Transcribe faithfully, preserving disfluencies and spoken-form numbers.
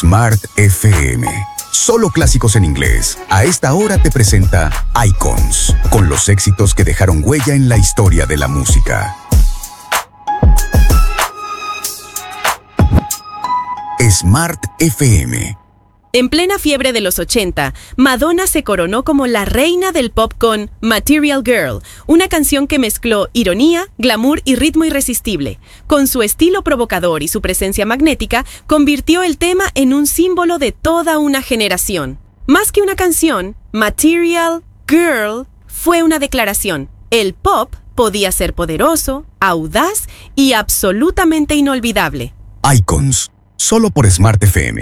Smart F M. Solo clásicos en inglés. A esta hora te presenta Icons, con los éxitos que dejaron huella en la historia de la música. Smart F M. En plena fiebre de los ochenta, Madonna se coronó como la reina del pop con Material Girl, una canción que mezcló ironía, glamour y ritmo irresistible. Con su estilo provocador y su presencia magnética, convirtió el tema en un símbolo de toda una generación. Más que una canción, Material Girl fue una declaración. El pop podía ser poderoso, audaz y absolutamente inolvidable. Icons, solo por Smart F M.